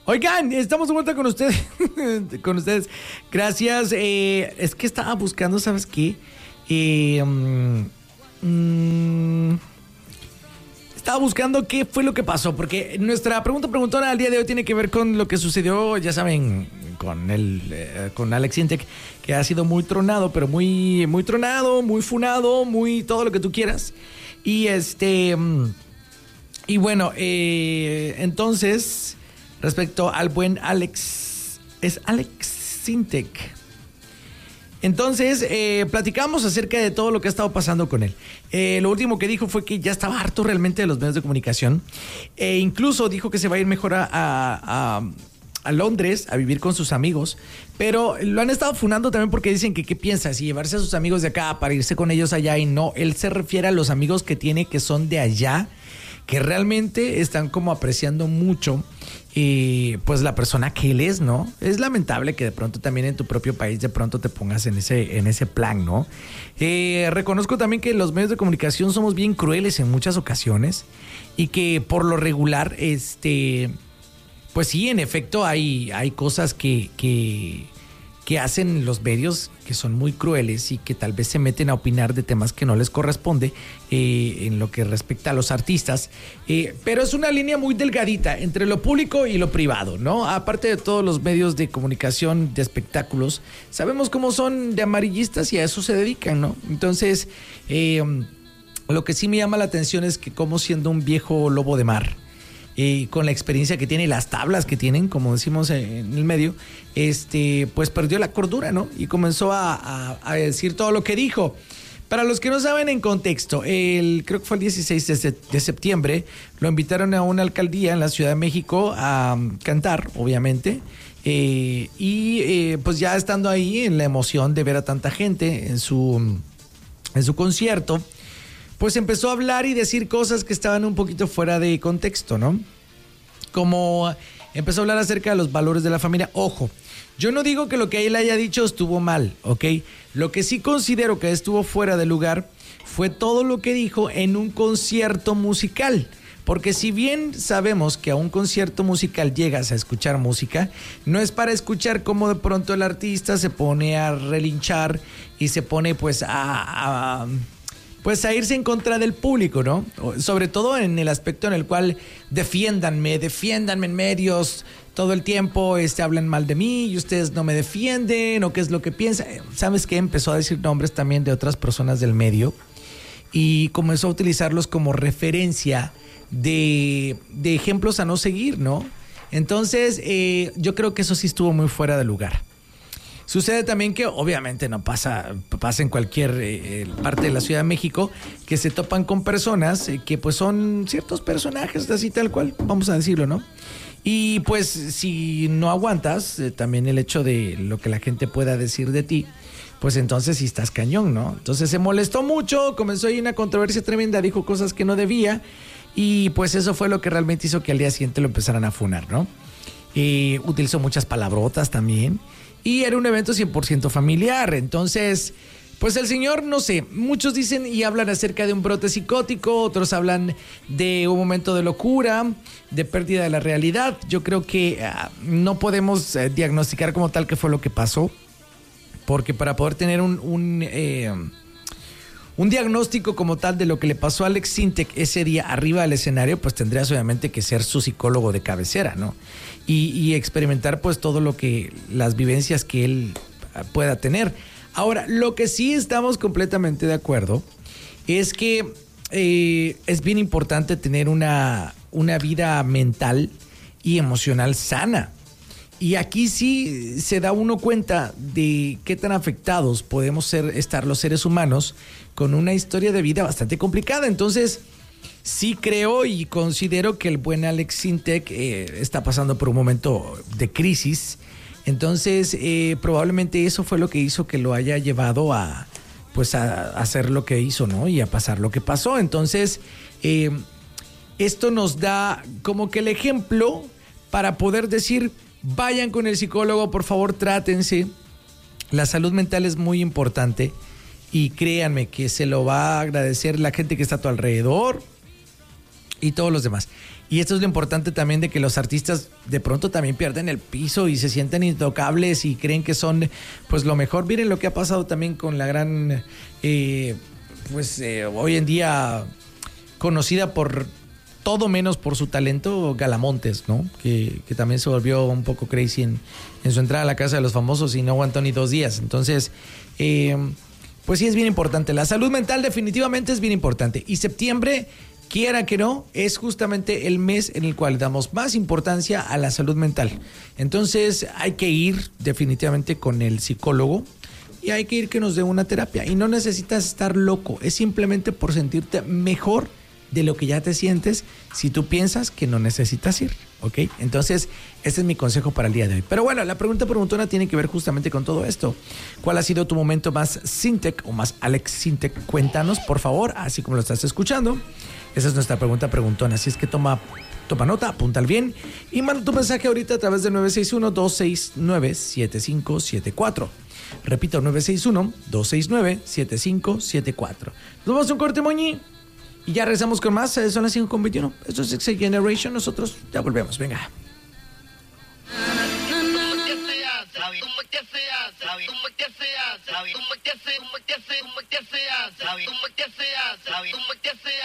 Oigan, estamos de vuelta con ustedes. Con ustedes. Gracias. Es que estaba buscando, ¿sabes qué? Estaba buscando qué fue lo que pasó, porque nuestra preguntona al día de hoy tiene que ver con lo que sucedió, ya saben, con Alex Intec, que ha sido muy tronado, pero muy tronado, muy funado, muy todo lo que tú quieras. Y y bueno, entonces, respecto al buen Alex, es Alex Intec. Entonces, platicamos acerca de todo lo que ha estado pasando con él. Lo último que dijo fue que ya estaba harto realmente de los medios de comunicación. Incluso dijo que se va a ir mejor a Londres a vivir con sus amigos. Pero lo han estado funando también porque dicen que qué piensa, si llevarse a sus amigos de acá para irse con ellos allá. Y no, él se refiere a los amigos que tiene que son de allá, que realmente están como apreciando mucho pues la persona que él es, ¿no? Es lamentable que de pronto también en tu propio país de pronto te pongas en ese plan, ¿no? Reconozco también que los medios de comunicación somos bien crueles en muchas ocasiones y que por lo regular, pues sí, en efecto hay cosas que hacen los medios que son muy crueles y que tal vez se meten a opinar de temas que no les corresponde en lo que respecta a los artistas, pero es una línea muy delgadita entre lo público y lo privado, ¿no? Aparte de todos los medios de comunicación de espectáculos, sabemos cómo son de amarillistas y a eso se dedican, ¿no? Entonces, lo que sí me llama la atención es que como siendo un viejo lobo de mar, con la experiencia que tiene y las tablas que tienen, como decimos en el medio, pues perdió la cordura, ¿no? Y comenzó a decir todo lo que dijo. Para los que no saben en contexto, creo que fue el 16 de septiembre, lo invitaron a una alcaldía en la Ciudad de México a cantar, obviamente, pues ya estando ahí en la emoción de ver a tanta gente en su concierto, pues empezó a hablar y decir cosas que estaban un poquito fuera de contexto, ¿no? Como empezó a hablar acerca de los valores de la familia. Ojo, yo no digo que lo que él haya dicho estuvo mal, ¿ok? Lo que sí considero que estuvo fuera de lugar fue todo lo que dijo en un concierto musical. Porque si bien sabemos que a un concierto musical llegas a escuchar música, no es para escuchar cómo de pronto el artista se pone a relinchar y se pone pues a irse en contra del público, ¿no? Sobre todo en el aspecto en el cual defiéndanme en medios todo el tiempo, hablan mal de mí y ustedes no me defienden, o qué es lo que piensan. ¿Sabes qué? Empezó a decir nombres también de otras personas del medio y comenzó a utilizarlos como referencia de ejemplos a no seguir, ¿no? Entonces, yo creo que eso sí estuvo muy fuera de lugar. Sucede también que obviamente no pasa en cualquier parte de la Ciudad de México, que se topan con personas que pues son ciertos personajes, así tal cual, vamos a decirlo, ¿no? Y pues si no aguantas también el hecho de lo que la gente pueda decir de ti, pues entonces sí estás cañón, ¿no? Entonces se molestó mucho, comenzó ahí una controversia tremenda, dijo cosas que no debía y pues eso fue lo que realmente hizo que al día siguiente lo empezaran a funar, ¿no? Utilizó muchas palabrotas también. Y era un evento 100% familiar. Entonces, pues el señor, no sé, muchos dicen y hablan acerca de un brote psicótico, otros hablan de un momento de locura, de pérdida de la realidad. Yo creo que no podemos diagnosticar como tal qué fue lo que pasó, porque para poder tener un diagnóstico como tal de lo que le pasó a Alex Intec ese día arriba del escenario, pues tendrías obviamente que ser su psicólogo de cabecera, ¿no? Y experimentar pues todo lo que, las vivencias que él pueda tener. Ahora, lo que sí estamos completamente de acuerdo es que es bien importante tener una vida mental y emocional sana. Y aquí sí se da uno cuenta de qué tan afectados podemos estar los seres humanos con una historia de vida bastante complicada. Entonces, sí creo y considero que el buen Alex Intec está pasando por un momento de crisis. Entonces, probablemente eso fue lo que hizo que lo haya llevado a hacer lo que hizo, ¿no? Y a pasar lo que pasó. Entonces, esto nos da como que el ejemplo para poder decir: vayan con el psicólogo, por favor, trátense. La salud mental es muy importante y créanme que se lo va a agradecer la gente que está a tu alrededor y todos los demás. Y esto es lo importante también de que los artistas de pronto también pierden el piso y se sienten intocables y creen que son pues lo mejor. Miren lo que ha pasado también con la gran, hoy en día conocida por todo menos por su talento, Galamontes, ¿no? Que también se volvió un poco crazy en su entrada a la Casa de los Famosos y no aguantó ni 2 días. Entonces, pues sí es bien importante. La salud mental definitivamente es bien importante. Y septiembre, quiera que no, es justamente el mes en el cual damos más importancia a la salud mental. Entonces hay que ir definitivamente con el psicólogo y hay que ir que nos dé una terapia. Y no necesitas estar loco, es simplemente por sentirte mejor de lo que ya te sientes si tú piensas que no necesitas ir, ¿ok? Entonces, ese es mi consejo para el día de hoy. Pero bueno, la pregunta preguntona tiene que ver justamente con todo esto. ¿Cuál ha sido tu momento más Sintec o más Alex Sintec? Cuéntanos, por favor, así como lo estás escuchando. Esa es nuestra pregunta preguntona. Así es que toma nota, apúntalo bien y manda tu mensaje ahorita a través de 961-269-7574. Repito, 961-269-7574. Nos vamos a un corte, Moñi. Y ya regresamos con más. Son las 5:21. Esto es X Generation. Nosotros ya volvemos. Venga.